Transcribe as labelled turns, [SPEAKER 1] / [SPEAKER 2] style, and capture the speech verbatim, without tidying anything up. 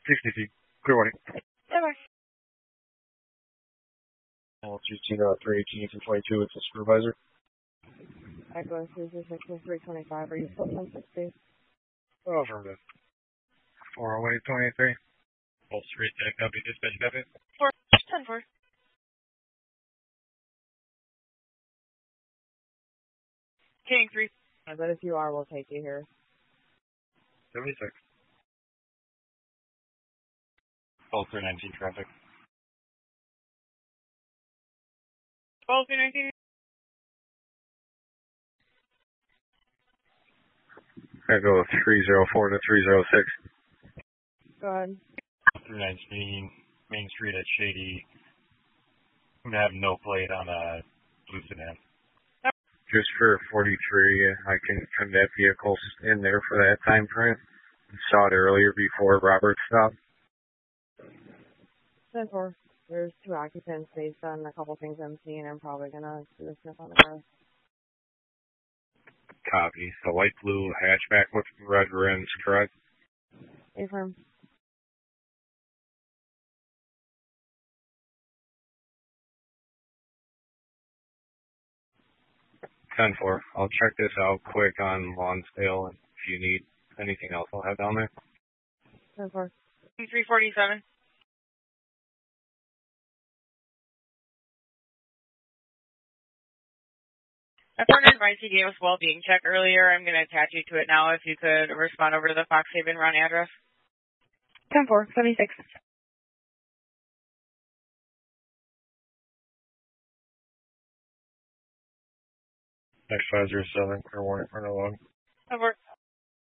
[SPEAKER 1] sixty feet. Clear warning.
[SPEAKER 2] Never.
[SPEAKER 1] Altitude uh, three eighteen to twenty-two, it's a supervisor.
[SPEAKER 2] Echo three two six three twenty-five, are you still ten sixty?
[SPEAKER 1] Oh, affirmative. four oh eight twenty-three.
[SPEAKER 3] Pulse three, copy, dispatch, copy.
[SPEAKER 2] Four, ten four. King three. But if you are, we'll take you here.
[SPEAKER 1] seventy-six.
[SPEAKER 3] Pulse three nineteen, traffic.
[SPEAKER 2] twelve three nineteen.
[SPEAKER 1] I go three oh four to three oh six.
[SPEAKER 2] Go ahead.
[SPEAKER 3] three nineteen, Main Street at Shady. I'm going to have no plate on a blue sedan.
[SPEAKER 1] Just for forty-three, I can trim that vehicle's in there for that time frame. Saw it earlier before Robert stopped.
[SPEAKER 2] ten four. There's two occupants based on a couple things I'm seeing. I'm probably going to do a sniff on the car.
[SPEAKER 1] Copy. The light blue hatchback with red rims, correct?
[SPEAKER 2] Affirm.
[SPEAKER 1] ten four. I'll check this out quick on Lonsdale, and if you need anything else, I'll have down there.
[SPEAKER 2] ten four. three forty-seven. I partnered advice you gave us well-being check earlier. I'm going to attach you to it now if you could respond over to the Fox Haven run address. ten four, seventy-six.
[SPEAKER 1] Next five zero seven, clear warning for no log.
[SPEAKER 2] ten four.